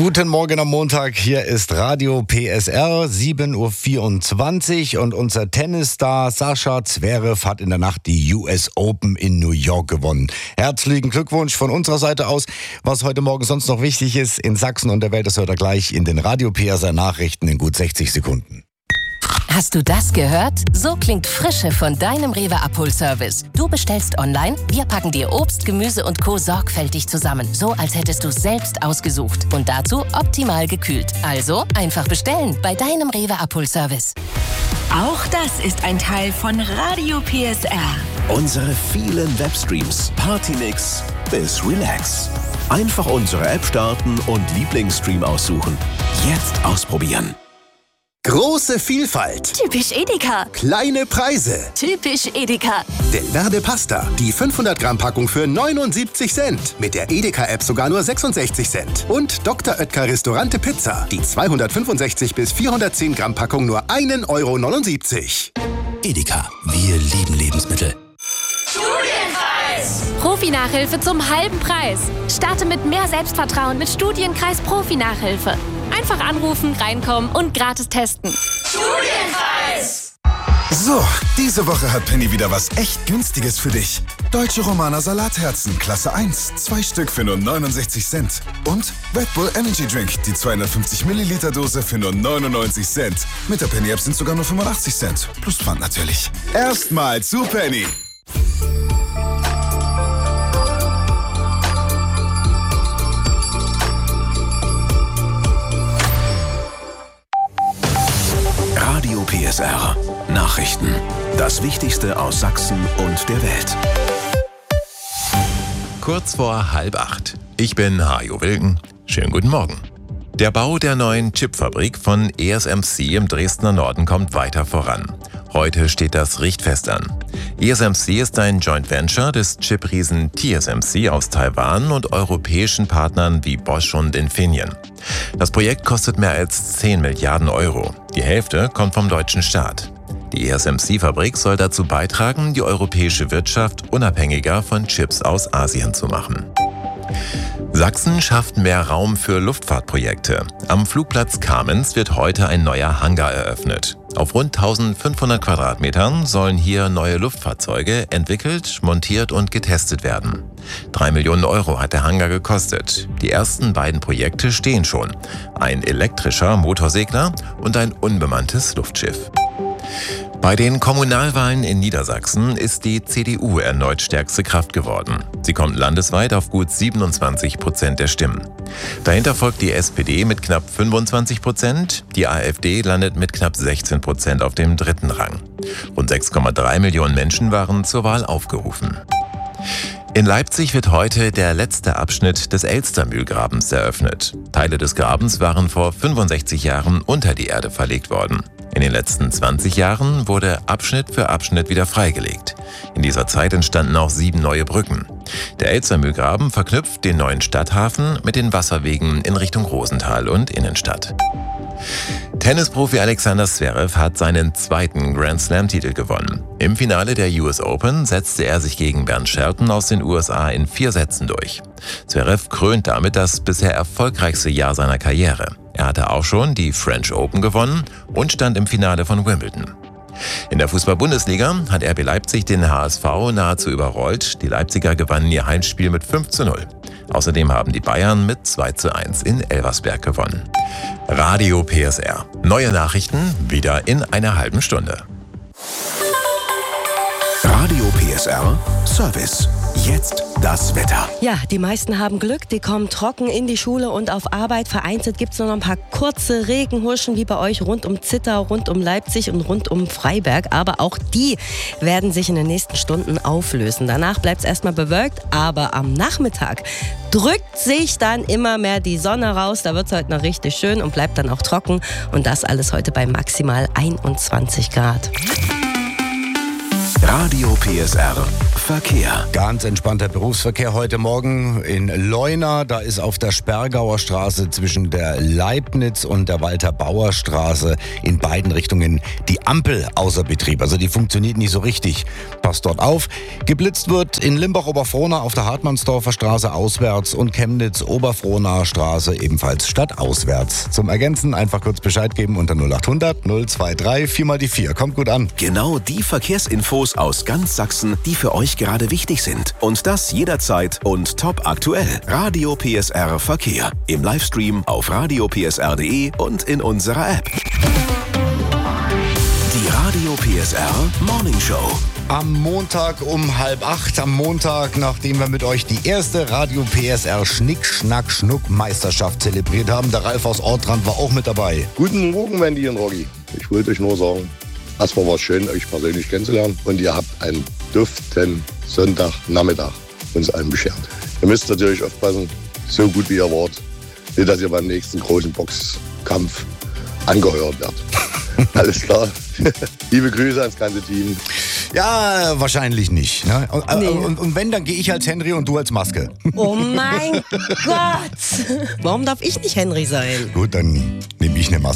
Guten Morgen am Montag, hier ist Radio PSR, 7.24 Uhr und unser Tennisstar Sascha Zverev hat in der Nacht die US Open in New York gewonnen. Herzlichen Glückwunsch von unserer Seite aus. Was heute Morgen sonst noch wichtig ist in Sachsen und der Welt, das hört ihr gleich in den Radio PSR Nachrichten in gut 60 Sekunden. Hast du das gehört? So klingt Frische von deinem Rewe-Abholservice. Du bestellst online, wir packen dir Obst, Gemüse und Co. sorgfältig zusammen. So, als hättest du es selbst ausgesucht. Und dazu optimal gekühlt. Also einfach bestellen bei deinem Rewe-Abholservice. Auch das ist ein Teil von Radio PSR. Unsere vielen Webstreams, Partymix bis Relax. Einfach unsere App starten und Lieblingsstream aussuchen. Jetzt ausprobieren. Große Vielfalt. Typisch Edeka. Kleine Preise. Typisch Edeka. Delverde Pasta. Die 500 Gramm Packung für 79 Cent. Mit der Edeka-App sogar nur 66 Cent. Und Dr. Oetker Restaurante Pizza. Die 265 bis 410 Gramm Packung nur 1,79 €. Edeka. Wir lieben Lebensmittel. Studienkreis! Profi-Nachhilfe zum halben Preis. Starte mit mehr Selbstvertrauen mit Studienkreis Profi-Nachhilfe. Einfach anrufen, reinkommen und gratis testen. Studienkreis! So, diese Woche hat Penny wieder was echt Günstiges für dich. Deutsche Romaner Salatherzen, Klasse 1, 2 Stück für nur 69 Cent. Und Red Bull Energy Drink, die 250 Milliliter Dose für nur 99 Cent. Mit der Penny-App sind sogar nur 85 Cent. Plus Pfand natürlich. Erstmal zu Penny. Radio PSR. Nachrichten. Das Wichtigste aus Sachsen und der Welt. Kurz vor 7:30. Ich bin Hajo Wilken. Schönen guten Morgen. Der Bau der neuen Chipfabrik von ESMC im Dresdner Norden kommt weiter voran. Heute steht das Richtfest an. ESMC ist ein Joint Venture des Chip-Riesen TSMC aus Taiwan und europäischen Partnern wie Bosch und Infineon. Das Projekt kostet mehr als 10 Milliarden €. Die Hälfte kommt vom deutschen Staat. Die ESMC-Fabrik soll dazu beitragen, die europäische Wirtschaft unabhängiger von Chips aus Asien zu machen. Sachsen schafft mehr Raum für Luftfahrtprojekte. Am Flugplatz Kamenz wird heute ein neuer Hangar eröffnet. Auf rund 1500 Quadratmetern sollen hier neue Luftfahrzeuge entwickelt, montiert und getestet werden. 3 Millionen € hat der Hangar gekostet. Die ersten beiden Projekte stehen schon. Ein elektrischer Motorsegler und ein unbemanntes Luftschiff. Bei den Kommunalwahlen in Niedersachsen ist die CDU erneut stärkste Kraft geworden. Sie kommt landesweit auf gut 27% der Stimmen. Dahinter folgt die SPD mit knapp 25%, die AfD landet mit knapp 16% auf dem dritten Rang. Rund 6,3 Millionen Menschen waren zur Wahl aufgerufen. In Leipzig wird heute der letzte Abschnitt des Elstermühlgrabens eröffnet. Teile des Grabens waren vor 65 Jahren unter die Erde verlegt worden. In den letzten 20 Jahren wurde Abschnitt für Abschnitt wieder freigelegt. In dieser Zeit entstanden auch 7 neue Brücken. Der Elstermühlgraben verknüpft den neuen Stadthafen mit den Wasserwegen in Richtung Rosenthal und Innenstadt. Tennisprofi Alexander Zverev hat seinen zweiten Grand Slam-Titel gewonnen. Im Finale der US Open setzte er sich gegen Bernd Shelton aus den USA in 4 Sätzen durch. Zverev krönt damit das bisher erfolgreichste Jahr seiner Karriere. Er hatte auch schon die French Open gewonnen und stand im Finale von Wimbledon. In der Fußball-Bundesliga hat RB Leipzig den HSV nahezu überrollt. Die Leipziger gewannen ihr Heimspiel mit 5:0. Außerdem haben die Bayern mit 2:1 in Elversberg gewonnen. Radio PSR. Neue Nachrichten wieder in einer halben Stunde. Radio PSR Service. Jetzt das Wetter. Ja, die meisten haben Glück, die kommen trocken in die Schule und auf Arbeit. Vereinzelt gibt es nur noch ein paar kurze Regenhuschen wie bei euch rund um Zittau, rund um Leipzig und rund um Freiberg. Aber auch die werden sich in den nächsten Stunden auflösen. Danach bleibt es erstmal bewölkt, aber am Nachmittag drückt sich dann immer mehr die Sonne raus. Da wird es heute noch richtig schön und bleibt dann auch trocken. Und das alles heute bei maximal 21 Grad. Radio PSR Verkehr. Ganz entspannter Berufsverkehr heute Morgen in Leuna. Da ist auf der Sperrgauer Straße zwischen der Leibniz und der Walter-Bauer-Straße in beiden Richtungen die Ampel außer Betrieb. Also die funktioniert nicht so richtig. Passt dort auf. Geblitzt wird in Limbach-Oberfrohna auf der Hartmannsdorfer Straße auswärts und Chemnitz-Oberfrohna Straße ebenfalls stadtauswärts. Zum Ergänzen einfach kurz Bescheid geben unter 0800 023 4 mal die 4. Kommt gut an. Genau die Verkehrsinfos aus ganz Sachsen, die für euch gerade wichtig sind. Und das jederzeit und top aktuell. Radio PSR Verkehr. Im Livestream auf radiopsr.de und in unserer App. Die Radio PSR Morning Show. Am Montag um 7:30, am Montag, nachdem wir mit euch die erste Radio PSR Schnick, Schnack, Schnuck Meisterschaft zelebriert haben. Der Ralf aus Ortrand war auch mit dabei. Guten Morgen, Wendy und Rocky. Ich wollte euch nur sagen, erstmal war es schön, euch persönlich kennenzulernen. Und ihr habt einen duften Sonntagnachmittag uns allen beschert. Ihr müsst natürlich aufpassen, so gut wie ihr wart, nicht, dass ihr beim nächsten großen Boxkampf angeheuert werdet. Alles klar. Liebe Grüße ans ganze Team. Ja, wahrscheinlich nicht. Ne? Nee. Und wenn, dann gehe ich als Henry und du als Maske. Oh mein Gott! Warum darf ich nicht Henry sein? Gut, dann nehme ich eine Maske.